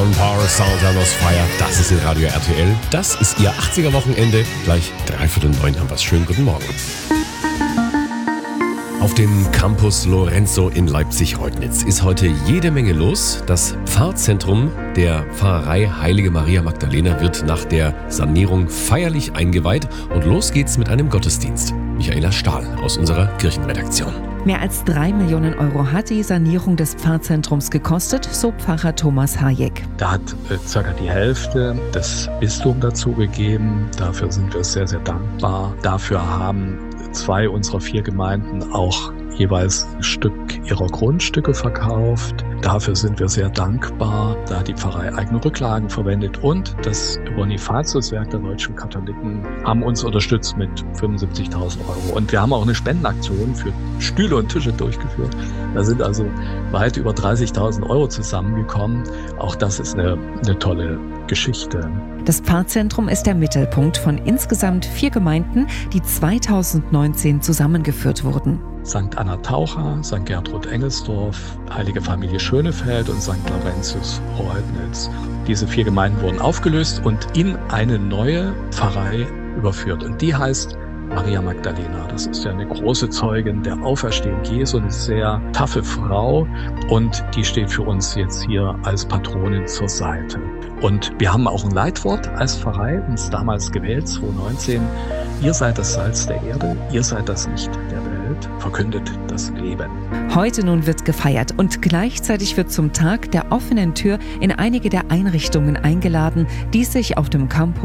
Down Power Sultanos Fire. Das ist in Radio RTL. Das ist Ihr 80er-Wochenende. Gleich 8:45 haben wir es. Schönen guten Morgen. Auf dem Campus Lorenzo in Leipzig-Reutnitz ist heute jede Menge los. Das Pfarrzentrum der Pfarrei Heilige Maria Magdalena wird nach der Sanierung feierlich eingeweiht. Und los geht's mit einem Gottesdienst. Michaela Stahl aus unserer Kirchenredaktion. Mehr als 3 Millionen Euro hat die Sanierung des Pfarrzentrums gekostet, so Pfarrer Thomas Hayek. Da hat ca. die Hälfte das Bistum dazugegeben. Dafür sind wir sehr, sehr dankbar. Dafür haben 2 unserer 4 Gemeinden auch jeweils ein Stück ihrer Grundstücke verkauft. Dafür sind wir sehr dankbar. Da hat die Pfarrei eigene Rücklagen verwendet und das Bonifatiuswerk der deutschen Katholiken haben uns unterstützt mit 75.000 Euro. Und wir haben auch eine Spendenaktion für Stühle und Tische durchgeführt. Da sind also weit über 30.000 Euro zusammengekommen. Auch das ist eine tolle Geschichte. Das Pfarrzentrum ist der Mittelpunkt von insgesamt 4 Gemeinden, die 2019 zusammengeführt wurden. St. Anna Taucher, St. Gertrud Engelsdorf, Heilige Familie Schönefeld und St. Laurentius Reutnitz. Diese 4 Gemeinden wurden aufgelöst und in eine neue Pfarrei überführt. Und die heißt Maria Magdalena. Das ist ja eine große Zeugin der Auferstehung Jesu, eine sehr taffe Frau. Und die steht für uns jetzt hier als Patronin zur Seite. Und wir haben auch ein Leitwort als Pfarrei uns damals gewählt, 2019. Ihr seid das Salz der Erde, ihr seid das Licht der Welt, verkündet das Leben. Heute nun wird gefeiert und gleichzeitig wird zum Tag der offenen Tür in einige der Einrichtungen eingeladen, die sich auf dem Campus